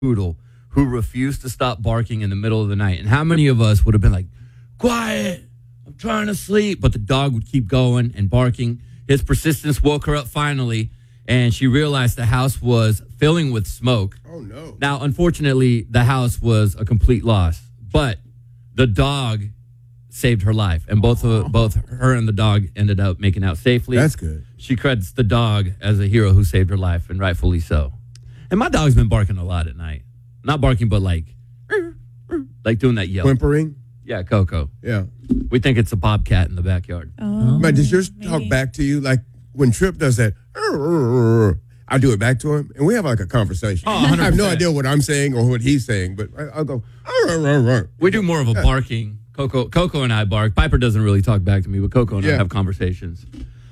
poodle who refused to stop barking in the middle of the night. And how many of us would have been like, quiet, I'm trying to sleep. But the dog would keep going and barking. His persistence woke her up finally, and she realized the house was filling with smoke. Oh, no. Now, unfortunately, the house was a complete loss, but the dog saved her life, and both her and the dog ended up making out safely. That's good. She credits the dog as a hero who saved her life, and rightfully so. And my dog's been barking a lot at night. Not barking, but like doing that yell. Whimpering? Yeah, Coco. Yeah. We think it's a bobcat in the backyard. But does yours talk back to you? Like when Trip does that, I do it back to him, and we have like a conversation. Oh, I have no 100%. idea what I'm saying or what he's saying, but I'll go, We do more of a barking. Coco and I bark. Piper doesn't really talk back to me, but Coco and I have conversations.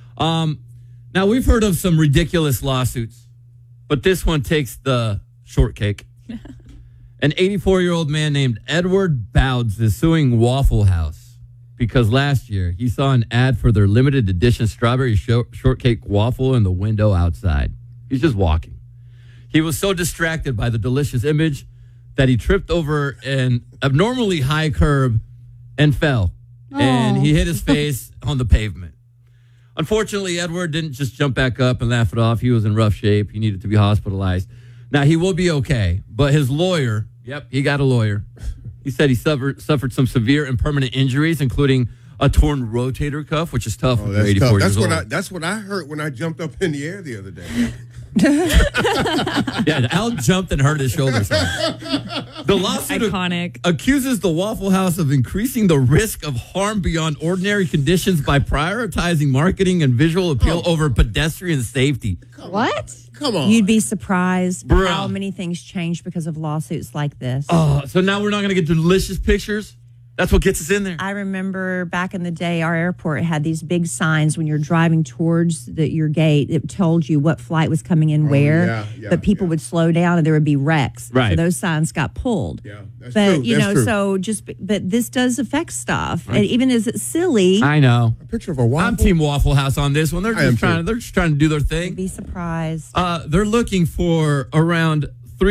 Now, we've heard of some ridiculous lawsuits, but this one takes the shortcake. An 84-year-old man named Edward Bouds is suing Waffle House because last year he saw an ad for their limited edition strawberry shortcake waffle in the window outside. He's just walking. He was so distracted by the delicious image that he tripped over an abnormally high curb and fell. And he hit his face on the pavement. Unfortunately, Edward didn't just jump back up and laugh it off. He was in rough shape. He needed to be hospitalized. Now, he will be okay, but his lawyer, he got a lawyer. He said he suffered some severe and permanent injuries, including a torn rotator cuff, which is tough when you're 84 years old. That's what I heard when I jumped up in the air the other day. Yeah, Al jumped and hurt his shoulder. The lawsuit accuses the Waffle House of increasing the risk of harm beyond ordinary conditions by prioritizing marketing and visual appeal over pedestrian safety. What? Come on. You'd be surprised Bruh. how many things change because of lawsuits like this. So now we're not going to get delicious pictures? That's what gets us in there. I remember back in the day, our airport had these big signs when you're driving towards your gate. It told you what flight was coming in where, but people would slow down and there would be wrecks. Right. So those signs got pulled. Yeah, that's but true. you That's know, true. but this does affect stuff, and even as it's silly, I know. A picture of a waffle. I'm Team Waffle House on this one. They're just trying to do their thing. you'd be surprised. They're looking for around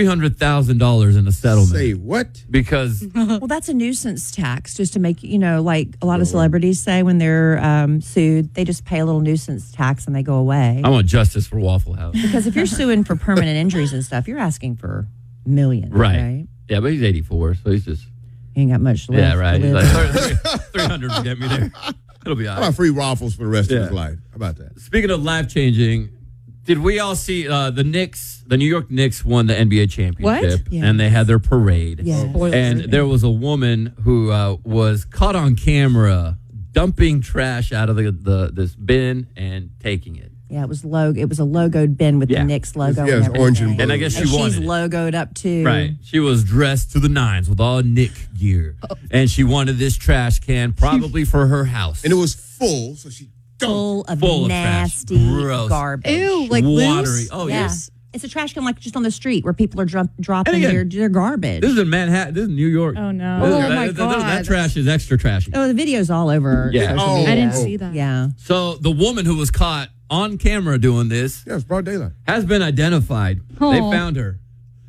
$300,000 in a settlement. Say what? Because Well, that's a nuisance tax, just to make, like a lot of celebrities say when they're sued, they just pay a little nuisance tax and they go away. I want justice for Waffle House. Because if you're suing for permanent injuries and stuff, you're asking for millions, right? Yeah, but he's 84, so he's just... He ain't got much left. Yeah, right. to He's live. like, 300 will get me there. It'll be all How right. about free waffles for the rest of his life? How about that? Speaking of life-changing, did we all see the Knicks? The New York Knicks won the NBA championship, What? and they had their parade. Yes. And there was a woman who was caught on camera dumping trash out of this bin and taking it. Yeah, it was a logoed bin with the Knicks logo. Yeah, and it's orange and everything. blue. And I guess she And wanted she's it. logoed up too. Right. She was dressed to the nines with all Knick gear. And she wanted this trash can probably for her house. And it was full, so she Full of Full of trash. nasty Gross. garbage. Ew, like watery. loose? Oh, Yeah. yes. It's a trash can like just on the street where people are dropping And again, their garbage. This is in Manhattan. This is New York. Oh, no. This is- Oh, my God. That trash is extra trashy. Oh, the video's all over. Yeah. social Oh, media. I didn't see that. Yeah. So the woman who was caught on camera doing this Yeah, it's broad daylight. has been identified. Oh. They found her.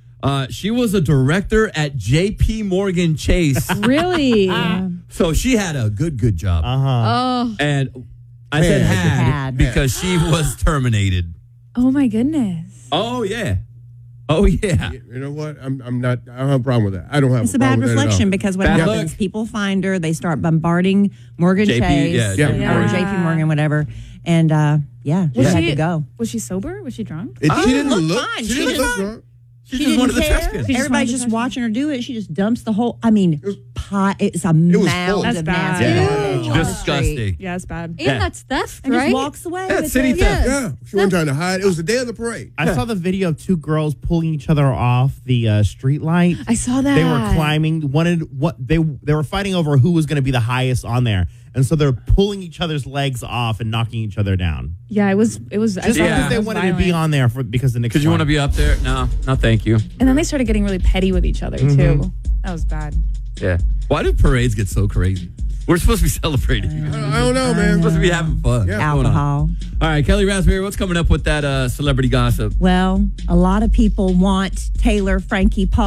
She was a director at J.P. Morgan Chase. Really? So she had a good job. Oh, And I said Had. because she was terminated. oh my goodness. Oh, yeah. Oh, yeah. You know what? I don't have a problem with that. I don't have It's a a bad problem with that at all. reflection because what Bad happens, luck. people find her, they start bombarding Morgan JP, Chase yeah, or JP JP Morgan, whatever. And she had to go. Was she sober? Was she drunk? She didn't looked look fine. She She didn't just- look drunk. She She just didn't wanted the trash care. can. She just Everybody's wanted the just trash watching her do it. She just dumps the whole. I mean, it's a was mound full. of That's bad. nasty Yeah. garbage on the street. Disgusting. Yeah, it's bad. And Yeah. that's theft, And right? just walks away. Yeah, with city it. theft. Yeah, she wasn't trying to hide. It was the day of the parade. I saw the video of two girls pulling each other off the street light. I saw that. They were climbing. They were fighting over who was going to be the highest on there, and so they're pulling each other's legs off and knocking each other down. Yeah, it was. Just I saw because that. they It was wanted to be violent. on there because the Knicks. Because you want to won. be up there? No, thank you. And then they started getting really petty with each other too. That was bad. Yeah. Why do parades get so crazy? We're supposed to be celebrating. I don't know, man. We're supposed to be having fun. Yeah. What's going on? Alcohol. All right, Kelly Raspberry, what's coming up with that celebrity gossip? Well, a lot of people want Taylor Frankie Paul.